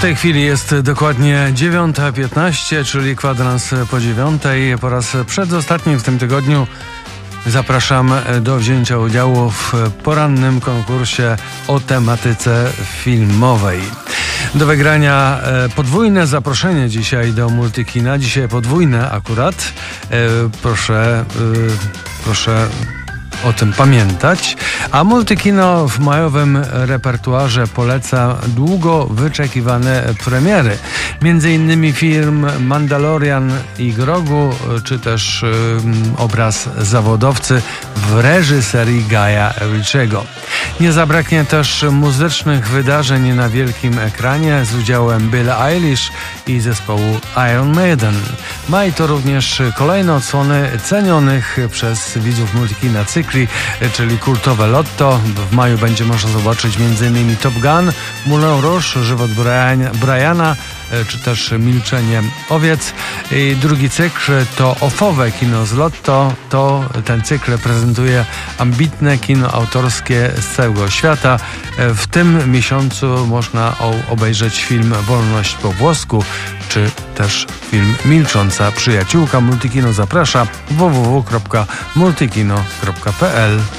tej chwili jest dokładnie 9:15, czyli kwadrans po 9:00. Po raz przedostatni w tym tygodniu zapraszam do wzięcia udziału w porannym konkursie o tematyce filmowej. Do wygrania podwójne zaproszenie dzisiaj do Multikina. Dzisiaj podwójne akurat. Proszę o tym pamiętać. A Multikino w majowym repertuarze poleca długo wyczekiwane premiery. Między innymi film Mandalorian i Grogu, czy też obraz Zawodowcy w reżyserii Guya Ritchiego. Nie zabraknie też muzycznych wydarzeń na wielkim ekranie z udziałem Billie Eilish i zespołu Iron Maiden. Maj to również kolejne odsłony cenionych przez widzów Multikina cykli, czyli kultowe Lotto. W maju będzie można zobaczyć m.in. Top Gun, Moulin Rouge, Żywot Briana, czy też Milczenie owiec. I drugi cykl to ofowe kino z Lotto. Ten cykl prezentuje ambitne kino autorskie z całego świata. W tym miesiącu można obejrzeć film Wolność po włosku, czy też film Milcząca przyjaciółka. Multikino zaprasza www.multikino.pl